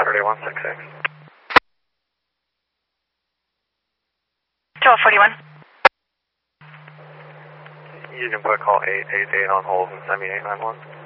3166. 1241. You can put call 888 on hold and send me 891.